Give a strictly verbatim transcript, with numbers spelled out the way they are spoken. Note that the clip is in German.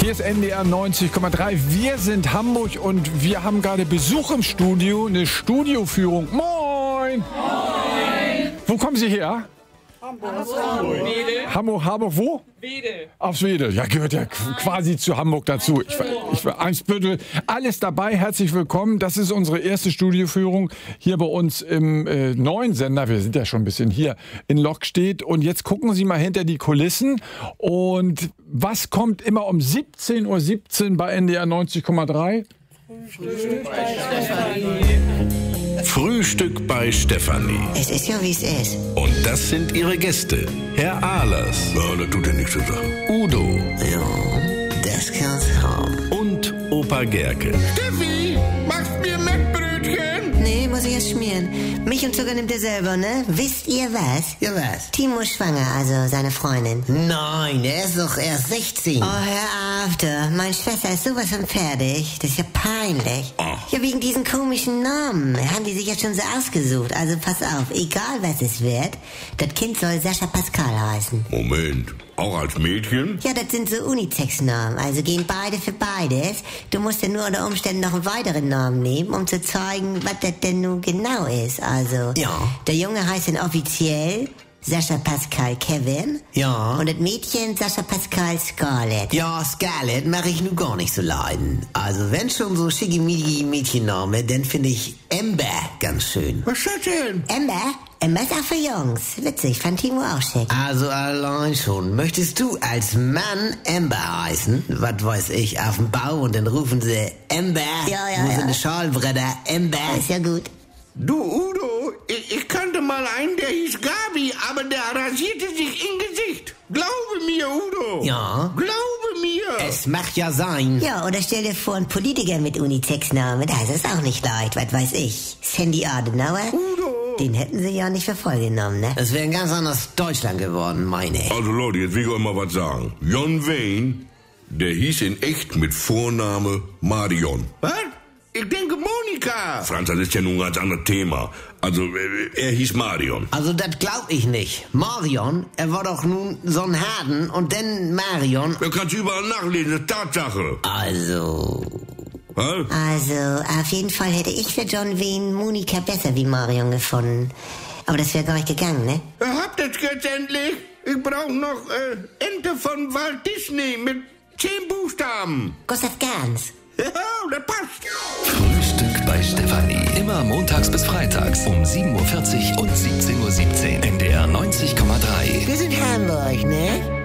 Hier ist N D R neunzig Komma drei. Wir sind Hamburg und wir haben gerade Besuch im Studio, eine Studioführung. Moin! Moin! Wo kommen Sie her? Hamburg. Hamburg. Wedel. Hamburg, Hamburg, wo? Wedel. Aufs Wedel. Ja, gehört ja quasi zu Hamburg dazu. Ich war, ich war Eimsbüttel. Alles dabei. Herzlich willkommen. Das ist unsere erste Studioführung hier bei uns im äh, neuen Sender. Wir sind ja schon ein bisschen hier in Lockstedt. Und jetzt gucken Sie mal hinter die Kulissen. Und was kommt immer um siebzehn Uhr siebzehn bei N D R neunzig Komma drei? Frühstück bei Stefanie. Frühstück bei Stefanie. Es ist ja, wie es ist. Und das sind ihre Gäste. Herr Ahlers. Ja, das tut ja nichts zu sagen. Udo. Ja, das kann's haben. Und Opa Gerke. Steffi, machst mir Mettbrötchen? Nee, muss ich erst schmieren. Milch und Zucker nimmt er selber, ne? Wisst ihr was? Ja, was? Timo ist schwanger, also seine Freundin. Nein, er ist doch erst sechzehn. Oh, hör auf, du. Meine Schwester ist sowas von fertig. Das ist ja peinlich. Ach. Ja, wegen diesen komischen Namen. Haben die sich ja schon so ausgesucht. Also pass auf, egal was es wird, das Kind soll Sascha Pascal heißen. Moment, auch als Mädchen? Ja, das sind so Unisex-Namen, also gehen beide für beides. Du musst ja nur unter Umständen noch einen weiteren Namen nehmen, um zu zeigen, was das denn nun genau ist. Also, Ja. der Junge heißt dann offiziell Sascha Pascal Kevin. Ja. Und das Mädchen Sascha Pascal Scarlett. Ja, Scarlett mache ich nun gar nicht so leiden. Also wenn schon so schickimicki Mädchenname, dann finde ich Amber ganz schön. Was ist das denn? Amber? Amber ist auch für Jungs. Witzig, fand Timo auch schick. Also allein schon. Möchtest du als Mann Amber heißen? Was weiß ich, auf dem Bau und dann rufen sie Amber. Ja, ja, Wo ja. sind die Schalbretter? Amber. Ist ja gut. Du, Udo, ich, ich kannte mal einen, der hieß Gabi, aber der rasierte sich im Gesicht. Glaube mir, Udo. Ja. Glaube mir. Es macht ja sein. Ja, oder stell dir vor, ein Politiker mit Unisex-Namen, da ist es auch nicht leicht, was weiß ich. Sandy Adenauer? Udo. Den hätten sie ja nicht für voll genommen, ne? Es wäre ein ganz anderes Deutschland geworden, meine ich. Also Leute, jetzt will ich euch mal was sagen. John Wayne, der hieß in echt mit Vorname Marion. Was? Ich denke Monika. Franz, das ist ja nun ein ganz anderes Thema. Also, äh, er hieß Marion. Also das glaub ich nicht. Marion, er war doch nun so ein Haden und dann Marion. Da kannst du überall nachlesen, das ist Tatsache. Also... Hä? Also, auf jeden Fall hätte ich für John Wayne Monika besser wie Marion gefunden. Aber das wäre gar nicht gegangen, ne? Ihr habt es jetzt endlich. Ich brauche noch äh, Ente von Walt Disney mit zehn Buchstaben. Gustav Gans. Ja, das passt. Frühstück bei Stefanie. Immer montags bis freitags um sieben Uhr vierzig und siebzehn Uhr siebzehn. N D R neunzig Komma drei. Wir sind Hamburg, ne?